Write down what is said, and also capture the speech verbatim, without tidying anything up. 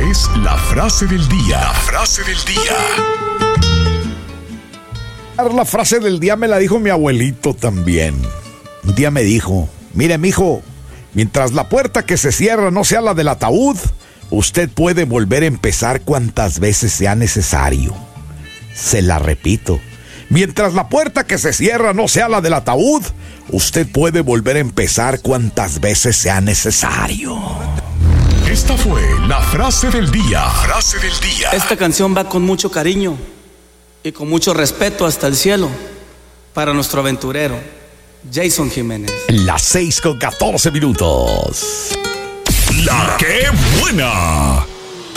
es la frase del día. La frase del día. La frase del día me la dijo mi abuelito también. Un día me dijo: mire, mijo, mientras la puerta que se cierra no sea la del ataúd, usted puede volver a empezar cuantas veces sea necesario. Se la repito. Mientras la puerta que se cierra no sea la del ataúd, usted puede volver a empezar cuantas veces sea necesario. Esta fue la frase del día. Frase del día. Esta canción va con mucho cariño y con mucho respeto hasta el cielo para nuestro aventurero Jason Jiménez. Las seis con catorce minutos. La que buena.